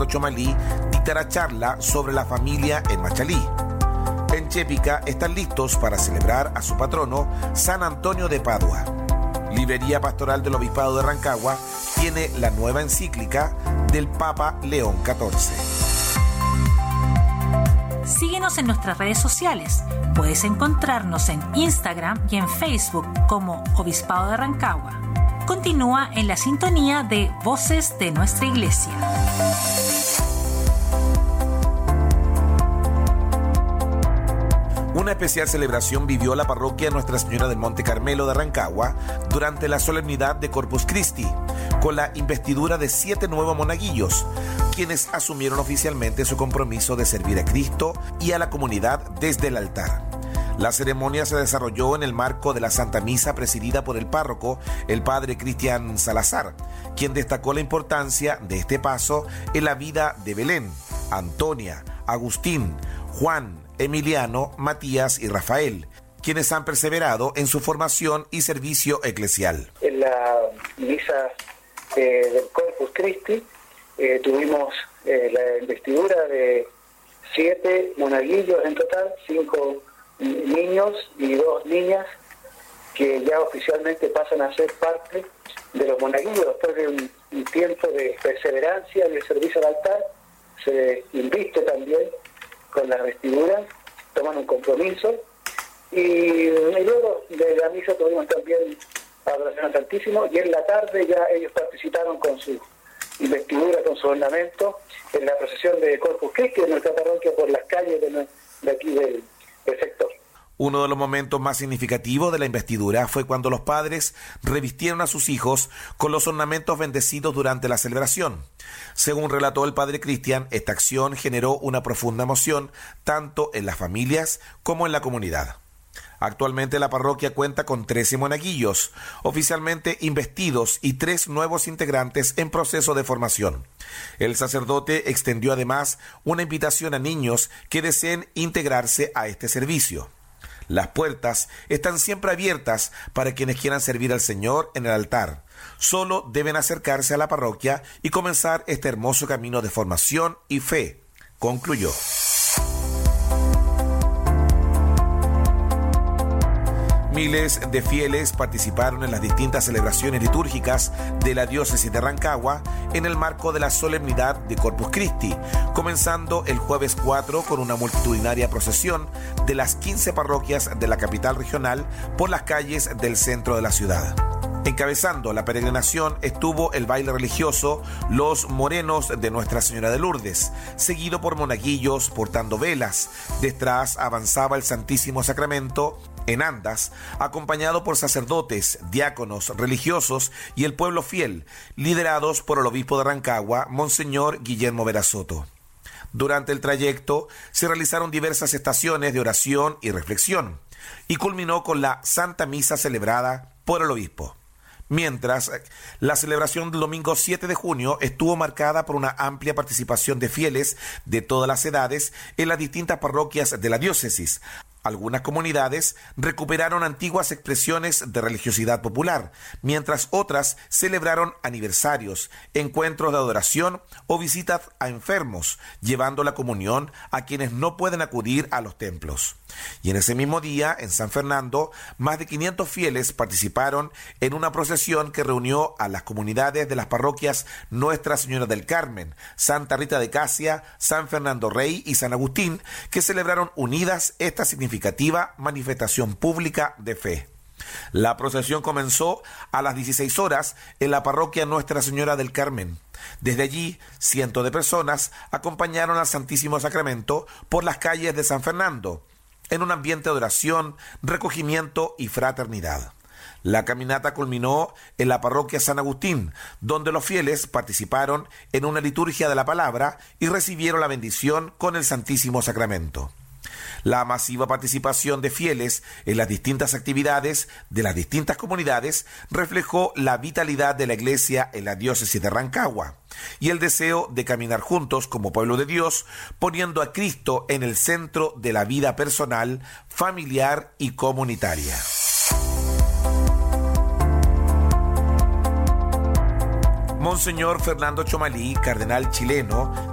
Fernando Chomalí dictará charla sobre la familia en Machalí. En Chépica están listos para celebrar a su patrono, San Antonio de Padua. Librería Pastoral del Obispado de Rancagua tiene la nueva encíclica del Papa León XIV. Síguenos en nuestras redes sociales. Puedes encontrarnos en Instagram y en Facebook como Obispado de Rancagua. Continúa en la sintonía de Voces de Nuestra Iglesia. Una especial celebración vivió la parroquia Nuestra Señora del Monte Carmelo de Rancagua durante la solemnidad de Corpus Christi, con la investidura de 7 nuevos monaguillos, quienes asumieron oficialmente su compromiso de servir a Cristo y a la comunidad desde el altar. La ceremonia se desarrolló en el marco de la Santa Misa presidida por el párroco, el padre Cristian Salazar, quien destacó la importancia de este paso en la vida de Belén, Antonia, Agustín, Juan, Emiliano, Matías y Rafael, quienes han perseverado en su formación y servicio eclesial. En la misa del Corpus Christi tuvimos la investidura de 7 monaguillos en total, 5 niños y 2 niñas, que ya oficialmente pasan a ser parte de los monaguillos después de un tiempo de perseverancia en el servicio al altar. Se inviste también con las vestiduras, toman un compromiso y luego de la misa tuvimos también adoración al Santísimo y en la tarde ya ellos participaron con su investidura, con su ornamento en la procesión de Corpus Christi en nuestra parroquia por las calles de aquí del sector. Uno de los momentos más significativos de la investidura fue cuando los padres revistieron a sus hijos con los ornamentos bendecidos durante la celebración. Según relató el padre Cristian, esta acción generó una profunda emoción tanto en las familias como en la comunidad. Actualmente la parroquia cuenta con 13 monaguillos oficialmente investidos y 3 nuevos integrantes en proceso de formación. El sacerdote extendió además una invitación a niños que deseen integrarse a este servicio. Las puertas están siempre abiertas para quienes quieran servir al Señor en el altar. Solo deben acercarse a la parroquia y comenzar este hermoso camino de formación y fe, concluyó. Miles de fieles participaron en las distintas celebraciones litúrgicas de la diócesis de Rancagua en el marco de la solemnidad de Corpus Christi, comenzando el jueves 4 con una multitudinaria procesión de las 15 parroquias de la capital regional por las calles del centro de la ciudad. Encabezando la peregrinación estuvo el baile religioso Los Morenos de Nuestra Señora de Lourdes, seguido por monaguillos portando velas. Detrás avanzaba el Santísimo Sacramento en andas, acompañado por sacerdotes, diáconos, religiosos y el pueblo fiel, liderados por el obispo de Rancagua, Monseñor Guillermo Verasoto. Durante el trayecto se realizaron diversas estaciones de oración y reflexión, y culminó con la Santa Misa celebrada por el obispo. Mientras, la celebración del domingo 7 de junio estuvo marcada por una amplia participación de fieles de todas las edades en las distintas parroquias de la diócesis. Algunas comunidades recuperaron antiguas expresiones de religiosidad popular, mientras otras celebraron aniversarios, encuentros de adoración o visitas a enfermos, llevando la comunión a quienes no pueden acudir a los templos. Y en ese mismo día, en San Fernando, más de 500 fieles participaron en una procesión que reunió a las comunidades de las parroquias Nuestra Señora del Carmen, Santa Rita de Casia, San Fernando Rey y San Agustín, que celebraron unidas esta significativa manifestación pública de fe. La procesión comenzó a las 16 horas en la parroquia Nuestra Señora del Carmen. Desde allí, cientos de personas acompañaron al Santísimo Sacramento por las calles de San Fernando, en un ambiente de oración, recogimiento y fraternidad. La caminata culminó en la parroquia San Agustín, donde los fieles participaron en una liturgia de la palabra y recibieron la bendición con el Santísimo Sacramento. La masiva participación de fieles en las distintas actividades de las distintas comunidades reflejó la vitalidad de la Iglesia en la diócesis de Rancagua y el deseo de caminar juntos como pueblo de Dios, poniendo a Cristo en el centro de la vida personal, familiar y comunitaria. Monseñor Fernando Chomalí, cardenal chileno,